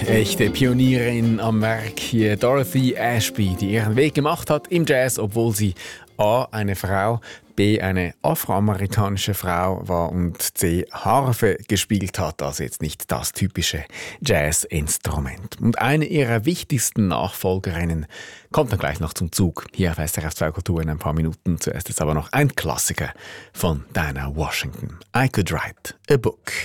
Echte Pionierin am Werk hier, Dorothy Ashby, die ihren Weg gemacht hat im Jazz, obwohl sie A. eine Frau, B. eine afroamerikanische Frau war und C. Harfe gespielt hat, also jetzt nicht das typische Jazzinstrument. Und eine ihrer wichtigsten Nachfolgerinnen kommt dann gleich noch zum Zug, hier auf SRF 2 Kultur in ein paar Minuten. Zuerst ist aber noch ein Klassiker von Dinah Washington. I Could Write a Book.